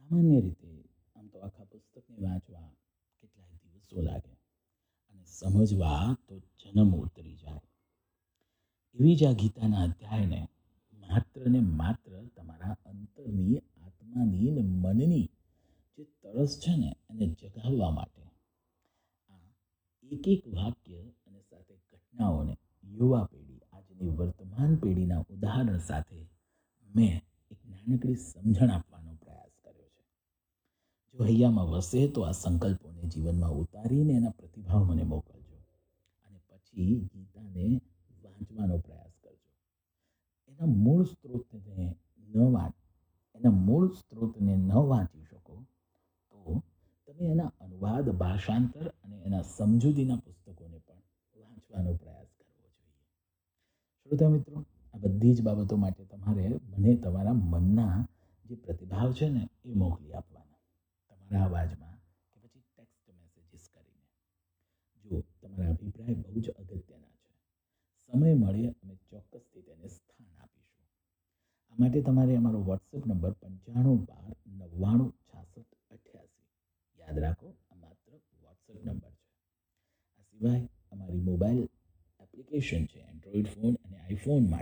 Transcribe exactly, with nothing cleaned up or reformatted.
સામાન્ય રીતે આમ તો આખા પુસ્તકને વાંચવા કેટલાય દિવસો લાગે અને સમજવા તો જન્મ ઉતરી જાય. એવી જ આ ગીતાના અધ્યાયને માત્ર ને માત્ર તમારા અંતરની આત્માની ને મનની જે તરસ છે ને એને જગાવવા માટે આ એક એક વાક્ય અને સાથે ઘટનાઓને યુવા પેઢી આજની વર્તમાન પેઢીના ઉદાહરણ સાથે મેં એક નાનકડી સમજણ આપવાનો પ્રયાસ કર્યો છે. જો હૈયામાં વસે તો આ સંકલ્પોને જીવનમાં ઉતારીને એના પ્રતિભાવ મને મોકલજો અને પછી ગીતાને વાંચવાનો પ્રયાસ કરજો. એના મૂળ સ્ત્રોતને ન વાંચ એના મૂળ સ્ત્રોતને ન વાંચી શકો તો તમે એના અનુવાદ ભાષાંતર અને એના સમજૂતીના પુસ્તકોને પણ વાંચવાનો પ્રયાસ કરવો જોઈએ. શ્રોતા મિત્રો, આ બધી જ બાબતો માટે તમારે મને તમારા મનના જે પ્રતિભાવ છે ને એ મોકલી આપવાના તમારા અવાજમાં કે પછી ટેક્સ્ટ મેસેજીસ કરીને. જો તમારા અભિપ્રાય બહુ જ અગત્યના છે. સમય મળે અમે ચોક્કસથી તેને સ્થાન આપીશું. આ માટે તમારે અમારો વોટ્સએપ નંબર પંચાણું બાર નવ્વાણું છાસઠ અઠ્યાસી યાદ રાખો. આ માત્ર વોટ્સએપ નંબર છે. આ સિવાય અમારી મોબાઈલ એપ્લિકેશન છે એન્ડ્રોઈડ ફોન અને આઈફોન માટે